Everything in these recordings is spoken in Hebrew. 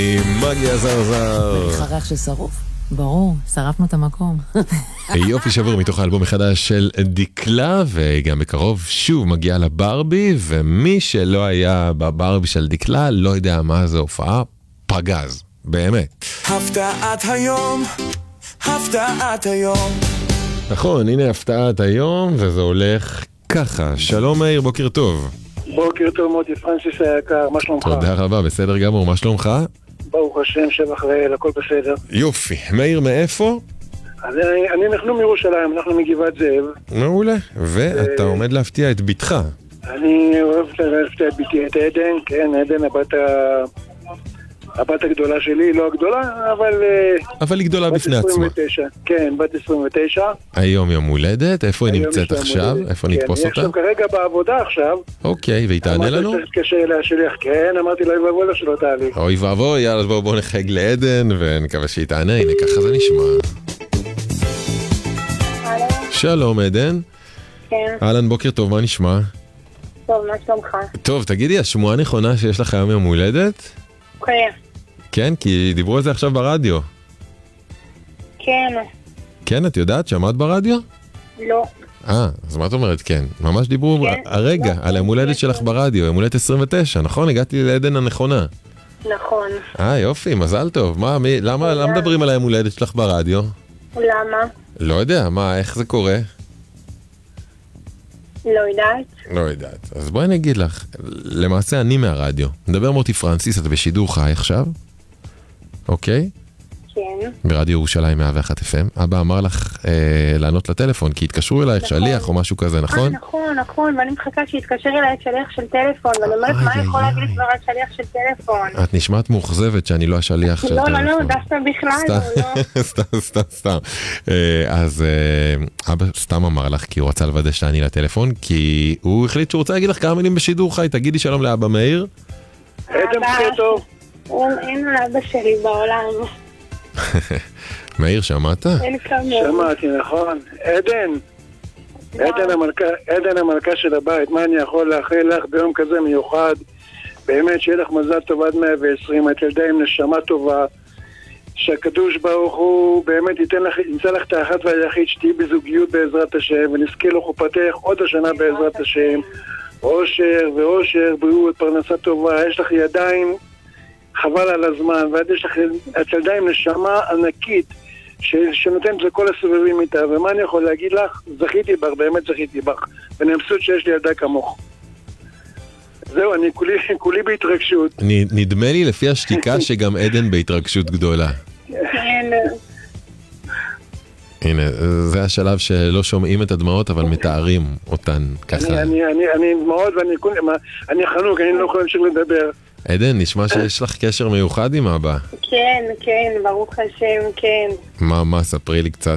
מגיה זרזר. חרך ששרוף? ברור, שרפנו את המקום. יופי שבור מתוך האלבום החדש של דקלה, וגם בקרוב שוב מגיע לברבי, ומי שלא היה בברבי של דקלה לא יודע מה זה הופעה פגז, באמת. הפתעת היום, הפתעת היום. נכון, הנה הפתעת היום, וזה הולך ככה. שלום מאיר, בוקר טוב. בוקר טוב מוטי פרנסיס היקר, מה שלומך? תודה רבה, בסדר גמור, מה שלומך? ברוך השם, שבח לאל, הכל בסדר. יופי, מאיר מאיפה? אנחנו מירושלים, אנחנו מגבעת זאב. מעולה, ואתה עומד להפתיע את ביתך. אני אוהב להפתיע את ביתי, את עדן, כן, עדן הבת הגדולה שלי, לא הגדולה, אבל היא גדולה בפני עצמה. כן, בת 29. היום יום הולדת, איפה היא נמצאת עכשיו? איפה נתפוס אותה? היא עכשיו כרגע בעבודה עכשיו. אוקיי, והיא תענה לנו? אמרתי שתתקשר אליה שליח, כן, אמרתי לה, ואבוי לה שלא תעלי. אוי ואבוי, יאללה בואו נחג לעדן, ונקווה שהיא תענה, הנה ככה זה נשמע. שלום עדן. כן. אהלן, בוקר טוב, מה נשמע? טוב, מה שלומך? טוב, תגידי, השמועה נכונה שיש לך היום יום הולדת? כן. כן, כי דיברו על זה עכשיו ברדיו. כן. כן, את יודעת? שמעת ברדיו? לא. אז מה את אומרת כן? ממש דיברו הרגע על היום הולדת שלך ברדיו, יום הולדת 29, נכון? הגעתי לעדן הנכונה. נכון. יופי, מזל טוב. למה מדברים על היום הולדת שלך ברדיו? למה? לא יודע, איך זה קורה? לא יודעת. אז בואי נגיד לך, למעשה אני מהרדיו. מדבר מוטי פרנסיס, אתה בשידור חי עכשיו? אוקיי? כן. ברדיו ירושלים 101 FM. אבא אמר לך לענות לטלפון, כי התקשרו אלייך שליח או משהו כזה, נכון? נכון, ואני מחכה שיתקשר אליי שליח של טלפון, ואני אומרת, מה יכול להגיד כבר על שליח של טלפון? את נשמעת מאוכזבת שאני לא השליח של טלפון. לא, דווקא בכלל לא. סתם. אז אבא סתם אמר לך, כי הוא רצה לוודא שאני לטלפון, כי הוא החליט שהוא רוצה להגיד לך כמה מילים בשידור חי. תגידי שלום לאבא מאיר. עדן בוקר טוב. אין על אבא שלי בעולם. מאיר, שמעת? שמעתי, נכון. עדן המלכה של הבית, מה אני יכול לאחל לך ביום כזה מיוחד? באמת שיהיה לך מזל טוב עד 120, את ילדה עם נשמה טובה, שהקדוש ברוך הוא באמת ימצא לך את האחת והיחיד, שתהי בזוגיות בעזרת השם, ונזכה לו חופתך עוד השנה בעזרת השם, אושר, בריאות, פרנסה טובה, יש לך ידיים חבל על הזמן, ויש לך את ילדה עם נשמה ענקית שנותנת לכל הסובבים איתה, ומה אני יכול להגיד לך? זכיתי בך, באמת זכיתי בך, ואני מבסוט שיש לי ילדה כמוך. זהו, אני כולי בהתרגשות. נדמה לי לפי השתיקה שגם עדן בהתרגשות גדולה. הנה, זה השלב שלא שומעים את הדמעות, אבל מתארים אותן ככה. אני דמעות ואני חנוק, אני לא יכול להמשיך לדבר. עדן, נשמע שיש לך קשר מיוחד עם אבא. כן, ברוך השם, כן. מה, ספרי לי קצת.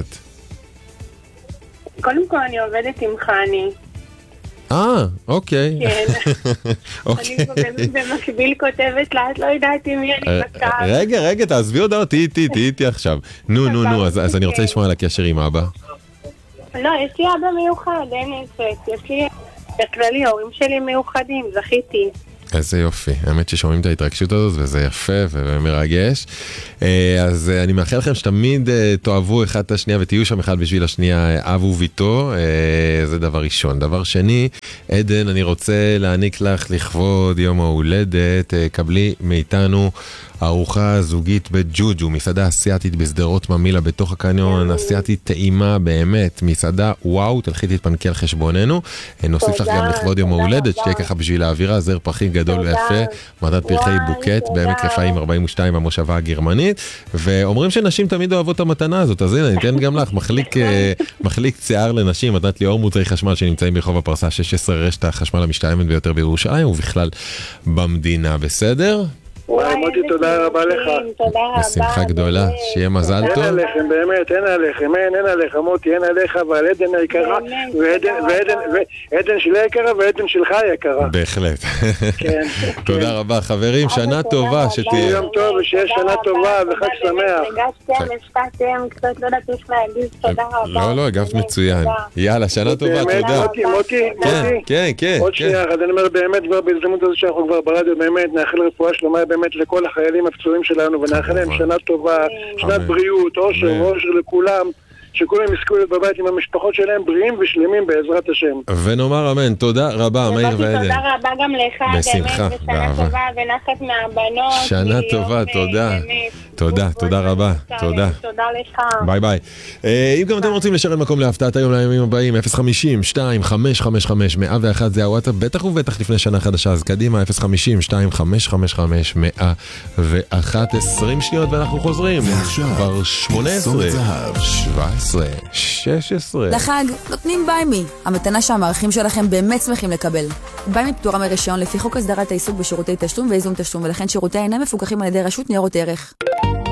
קודם כל אני עובדת עם חני. אוקיי. כן. אני במקביל כותבת לה, את לא יודעת אם היא אני בקר. רגע, תעזבי הודעות, תהי איתי עכשיו. נו, אז אני רוצה לשמוע על הקשר עם אבא. לא, יש לי אבא מיוחד, אין אפס. יש לי, בכללי, ההורים שלי מיוחדים, זכיתי. איזה יופי, האמת ששומעים את ההתרגשות הזאת וזה יפה ומרגש. אז אני מאחל לכם שתמיד תאהבו אחד את השנייה ותהיו שם אחד בשביל השנייה, אב וביתו. זה דבר ראשון. דבר שני, עדן, אני רוצה להעניק לך לכבוד יום ההולדת, קבלי מאיתנו ארוחה זוגית בג'וג'ו, מסעדה אסיאתית בסדרות ממילה בתוך הקניון, אסיאתית טעימה באמת, מסעדה וואו, תלכי תתפנקי על חשבוננו. נוסיף לך גם לכבוד יום ההולדת, שתהיה ככה בשביל האווירה, זר פרחים גדול ויפה, מדד פרחי בוקט, בעמק רפאים 42 במושבה הגרמנית, ואומרים שנשים תמיד אוהבות את המתנה הזאת, אז הנה, ניתן גם לך, מחליק שיער לנשים, מתנת לי אור מוצרי חשמל שנמצאים ברחוב הפרסה 16, רשת החשמל המשתלמת ביותר בירושלים, ובכלל במדינה, בסדר? מוטי, תודה רבה לך. בשמחה גדולה, שיהיה מזל טוב. אין עליכם, באמת, אין עליך, מוטי, אין עליך, אבל עדן היקרה, ועדן שלי יקרה, ועדן שלך יקרה. בהחלט. תודה רבה, חברים, שנה טובה, שתהיה. יום טוב, ושיהיה שנה טובה, וחג שמח. השפעתם, קצת לא יודעת איך להגיד, תודה רבה. לא, הגבת מצוין. יאללה, שנה טובה, תודה. מוטי, כן. עוד שנייה, אז אני אומר באמת, כבר בהזדמנות הזו שאנחנו כבר ברדיו, באמת, נאחל רפואה שלמה באמת לכל החיילים הפצועים שלנו, ונאחל להם שנה טובה, שנת בריאות, אושר לכולם, שכולם יזכו להיות בבית עם המשפחות שלהם בריאים ושלמים בעזרת השם. ונאמר אמן. תודה רבה, מאיר ועדן. תודה רבה גם לך, בשמחה, באמת, ושנה טובה ונחת מהבנות. שנה טובה, תודה. תודה רבה, תודה. תודה לך. ביי ביי. אם גם אתם רוצים לשרת מקום להפתעת היום לימים הבאים, 050-2555-101 זה הוואטסאפ, בטח ובטח לפני שנה חדשה, אז קדימה, 050-2555-101, 20 שניות ואנחנו חוזרים. כבר 18, 17, 16. לחג נותנים ביימי, המתנה שהמערכים שלכם באמת שמחים לקבל. ביימי פטורה מרישיון לפי חוק הסדרת העיסוק בשירותי תשלום ואיזון תשלום, ולכן שירותי אינם מפוקחים על ידי רשות ניירות ערך.